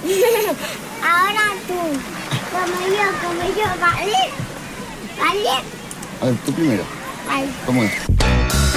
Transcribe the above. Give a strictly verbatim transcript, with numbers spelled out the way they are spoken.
Ahora tú. Como yo, como yo, ¿vale? ¿Vale? A ver, tú primero. Vale. ¿Cómo es?